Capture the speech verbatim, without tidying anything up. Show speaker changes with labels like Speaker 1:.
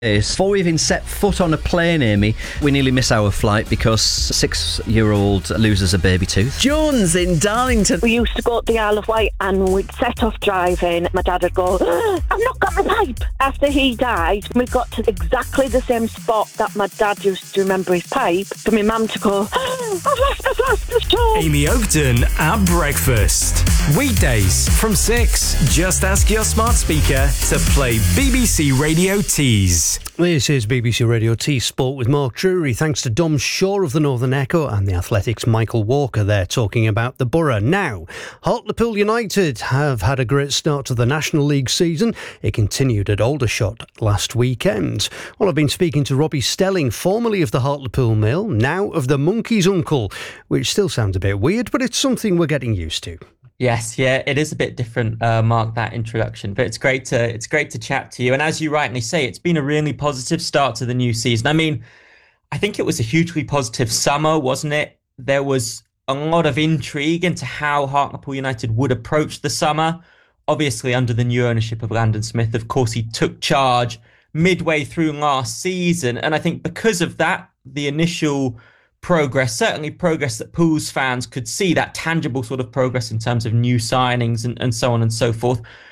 Speaker 1: Before we even set foot on a plane, Amy, we nearly miss our flight because six-year-old loses a baby tooth.
Speaker 2: Jones in Darlington.
Speaker 3: We used to go to the Isle of Wight and we'd set off driving. My dad would go, I've not got my pipe. After he died, we got to exactly the same spot that my dad used to remember his pipe, for my mum to go, I've lost, I've lost, I've lost.
Speaker 4: Amy Oakden at breakfast. Weekdays from six. Just ask your smart speaker to play B B C Radio Tees.
Speaker 5: This is B B C Radio T Sport with Mark Drury. Thanks to Dom Shaw of the Northern Echo and the Athletics' Michael Walker there talking about the Borough. Now, Hartlepool United have had a great start to the National League season. It continued at Aldershot last weekend. Well, I've been speaking to Robbie Stelling, formerly of the Hartlepool Mill, now of the Monkey's Uncle, which still sounds a bit weird, but it's something we're getting used to.
Speaker 6: Yes, yeah, it is a bit different, uh, Mark, that introduction, but it's great to it's great to chat to you. And as you rightly say, it's been a really positive start to the new season. I mean, I think it was a hugely positive summer, wasn't it? There was a lot of intrigue into how Hartlepool United would approach the summer. Obviously, under the new ownership of Landon Smith, of course, he took charge midway through last season. And I think because of that, the initial progress, certainly progress that Pools fans could see, that tangible sort of progress in terms of new signings and, and so on and so forth,